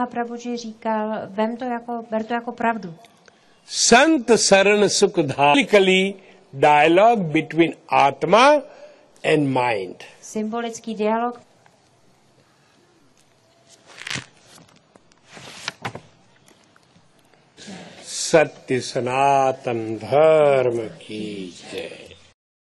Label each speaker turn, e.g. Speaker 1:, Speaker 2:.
Speaker 1: Mahaprabhuji říkal, ber to jako pravdu.
Speaker 2: Sant saran sukh dialogue between Atma and mind.
Speaker 1: Symbolický dialog.
Speaker 2: Satya Sanatan Dharma ki jai.